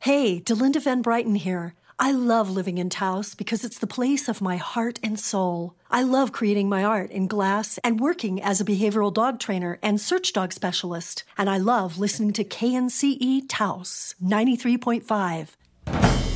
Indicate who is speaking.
Speaker 1: Hey, Delinda Van Brighton here. I love living in Taos because it's the place of my heart and soul. I love creating my art in glass and working as a behavioral dog trainer and search dog specialist. And I love listening to KNCE Taos 93.5.